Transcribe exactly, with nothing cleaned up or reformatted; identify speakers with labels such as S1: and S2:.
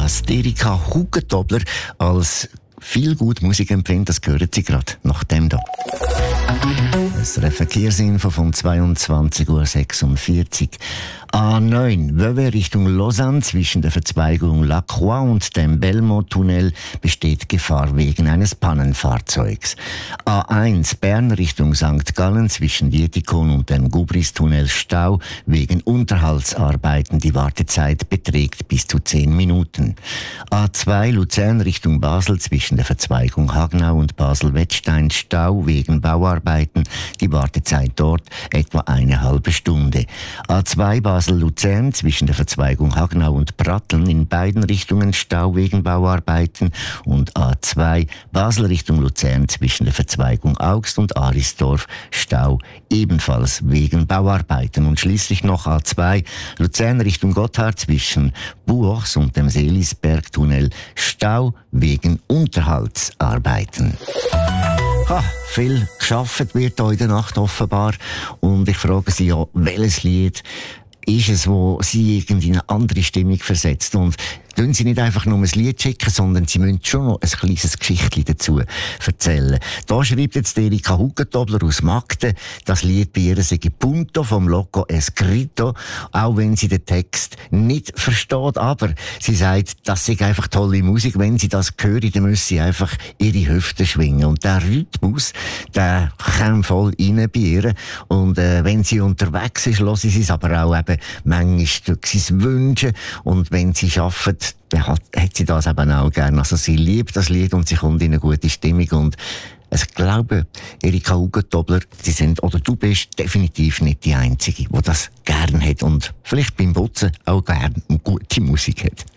S1: was Erika Hugentobler als viel gut Musik empfindet, das hören Sie gerade nach dem da. Das ist eine Verkehrsinfo von zweiundzwanzig Uhr sechsundvierzig. A neun, Vevey Richtung Lausanne zwischen der Verzweigung La Croix und dem Belmont-Tunnel besteht Gefahr wegen eines Pannenfahrzeugs. A eins, Bern Richtung Sankt Gallen zwischen Dietikon und dem Gubris-Tunnel Stau wegen Unterhaltsarbeiten. Die Wartezeit beträgt bis zu zehn Minuten. A zwei, Luzern Richtung Basel zwischen der Verzweigung Hagenau und Basel-Wettstein Stau wegen Bauarbeiten. Die Wartezeit dort etwa eine halbe Stunde. A zwei, Basel-Luzern zwischen der Verzweigung Hagenau und Pratteln in beiden Richtungen Stau wegen Bauarbeiten. Und A zwei, Basel Richtung Luzern zwischen der Verzweigung Augst und Arisdorf Stau ebenfalls wegen Bauarbeiten. Und schließlich noch A zwei, Luzern Richtung Gotthard zwischen Buochs und dem Seelisbergtunnel Stau wegen Unterhaltsarbeiten. Ha, viel geschafft wird heute in der Nacht offenbar. Und ich frage Sie ja, welches Lied ist es, wo Sie irgendwie in eine andere Stimmung versetzt? Und tun Sie nicht einfach nur ein Lied schicken, sondern Sie müssen schon noch ein kleines Geschichtchen dazu erzählen. Da schreibt jetzt Erika Hugentobler aus Magden, das Lied bei ihr sei Punto vom Loco Escrito, auch wenn sie den Text nicht versteht. Aber sie sagt, das sei einfach tolle Musik. Wenn sie das hören, dann müssen sie einfach ihre Hüfte schwingen. Und der Rhythmus, der kommt voll rein bei ihr. Und äh, wenn sie unterwegs ist, hören sie es aber auch eben manchmal durch sein Wünschen. Und wenn sie arbeiten, dann hat, hat sie das eben auch gerne. Also sie liebt das Lied und sie kommt in eine gute Stimmung. Und ich glaube, Erika Hugentobler, sie sind, oder du bist definitiv nicht die Einzige, die das gerne hat und vielleicht beim Putzen auch gerne gute Musik hat.